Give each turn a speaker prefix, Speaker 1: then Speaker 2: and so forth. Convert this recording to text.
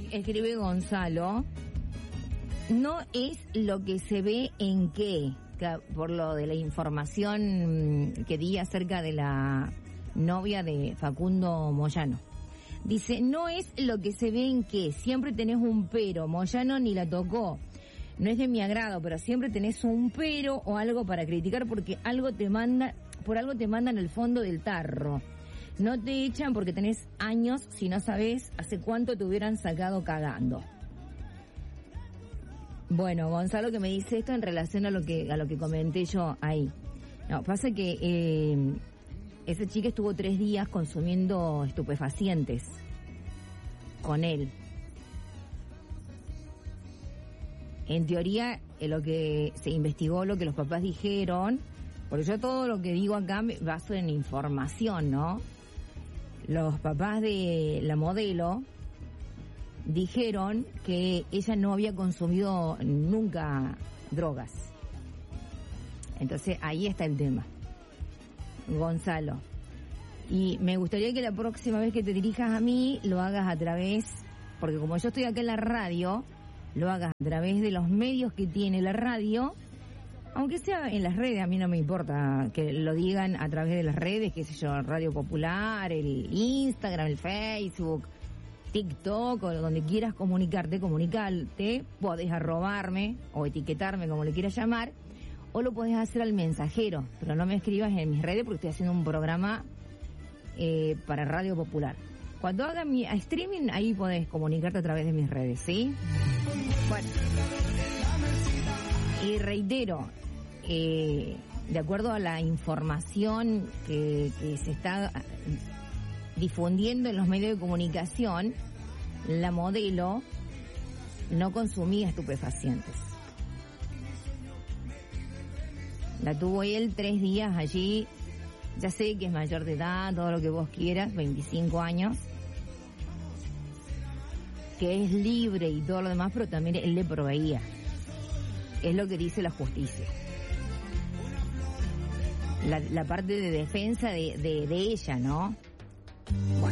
Speaker 1: escribe Gonzalo, no es lo que se ve en qué, por lo de la información que di acerca de la novia de Facundo Moyano. Dice, no es lo que se ve en qué, siempre tenés un pero, Moyano ni la tocó. No es de mi agrado, pero siempre tenés un pero o algo para criticar porque por algo te mandan el fondo del tarro. No te echan porque tenés años si no sabés hace cuánto te hubieran sacado cagando. Bueno, Gonzalo que me dice esto en relación a lo que comenté yo ahí. No, pasa que esa chica estuvo 3 días consumiendo estupefacientes con él. En teoría, lo que se investigó, lo que los papás dijeron, porque yo todo lo que digo acá me baso en información, ¿no? Los papás de la modelo dijeron que ella no había consumido nunca drogas. Entonces ahí está el tema, Gonzalo. Y me gustaría que la próxima vez que te dirijas a mí lo hagas a través, porque como yo estoy acá en la radio, lo hagas a través de los medios que tiene la radio, aunque sea en las redes, a mí no me importa que lo digan a través de las redes, qué sé yo, Radio Popular, el Instagram, el Facebook, TikTok, o donde quieras comunicarte, podés arrobarme o etiquetarme, como le quieras llamar, o lo podés hacer al mensajero, pero no me escribas en mis redes porque estoy haciendo un programa para Radio Popular. Cuando haga mi streaming, ahí podés comunicarte a través de mis redes, ¿sí? Bueno. Y reitero, de acuerdo a la información que se está difundiendo en los medios de comunicación, la modelo no consumía estupefacientes. La tuvo él 3 días allí. Ya sé que es mayor de edad, todo lo que vos quieras, 25 años, que es libre y todo lo demás, pero también él le proveía. Es lo que dice la justicia. La parte de defensa de ella, ¿no? Bueno.